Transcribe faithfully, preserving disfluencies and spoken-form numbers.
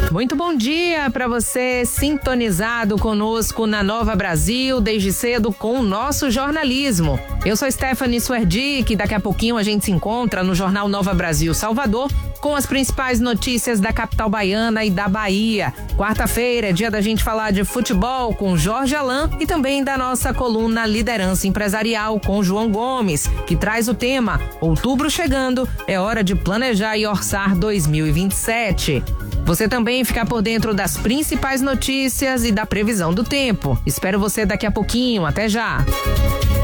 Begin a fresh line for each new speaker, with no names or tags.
Muito bom dia para você sintonizado conosco na Nova Brasil, desde cedo com o nosso jornalismo. Eu sou Stephanie Suerdick, daqui a pouquinho a gente se encontra no Jornal Nova Brasil Salvador com as principais notícias da capital baiana e da Bahia. Quarta-feira é dia da gente falar de futebol com Jorge Alain e também da nossa coluna Liderança Empresarial com João Gomes, que traz o tema Outubro chegando, é hora de planejar e orçar dois mil e vinte e sete. Você também fica por dentro das principais notícias e da previsão do tempo. Espero você daqui a pouquinho. Até já!